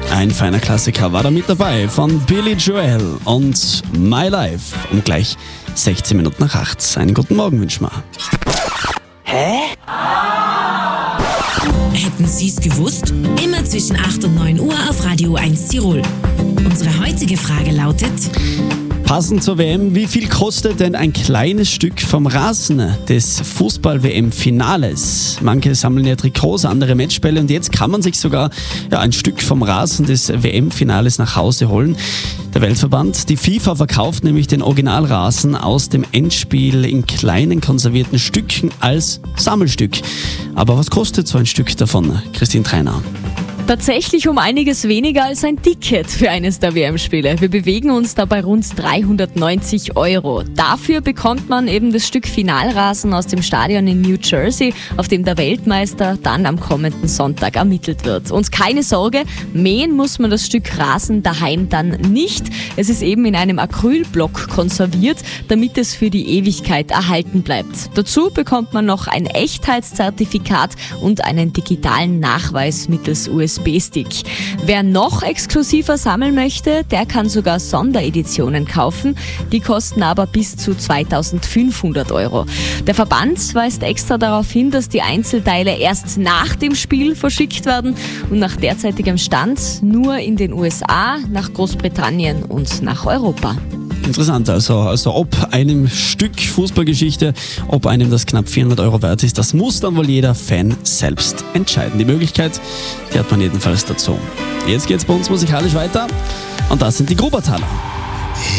Ein feiner Klassiker war da mit dabei von Billy Joel und My Life um gleich 16 Minuten nach 8. Einen guten Morgen wünschen wir. Hätten Sie es gewusst? Immer zwischen 8 und 9 Uhr auf Radio 1 Tirol. Unsere heutige Frage lautet: Passend zur WM, wie viel kostet denn ein kleines Stück vom Rasen des Fußball-WM-Finales? Manche sammeln ja Trikots, andere Matchbälle und jetzt kann man sich sogar ein Stück vom Rasen des WM-Finales nach Hause holen. Der Weltverband, die FIFA, verkauft nämlich den Originalrasen aus dem Endspiel in kleinen konservierten Stücken als Sammelstück. Aber was kostet so ein Stück davon, Christine Trainer? Tatsächlich um einiges weniger als ein Ticket für eines der WM-Spiele. Wir bewegen uns da bei rund 390 €. Dafür bekommt man eben das Stück Finalrasen aus dem Stadion in New Jersey, auf dem der Weltmeister dann am kommenden Sonntag ermittelt wird. Und keine Sorge, mähen muss man das Stück Rasen daheim dann nicht. Es ist eben in einem Acrylblock konserviert, damit es für die Ewigkeit erhalten bleibt. Dazu bekommt man noch ein Echtheitszertifikat und einen digitalen Nachweis mittels USB-Stick. Wer noch exklusiver sammeln möchte, der kann sogar Sondereditionen kaufen. Die kosten aber bis zu 2.500 €. Der Verband weist extra darauf hin, dass die Einzelteile erst nach dem Spiel verschickt werden und nach derzeitigem Stand nur in den USA, nach Großbritannien und nach Europa. Interessant, also ob einem Stück Fußballgeschichte, ob einem das knapp 400 € wert ist, das muss dann wohl jeder Fan selbst entscheiden. Die Möglichkeit, die hat man jedenfalls dazu. Jetzt geht's bei uns musikalisch weiter und das sind die Grubertaler.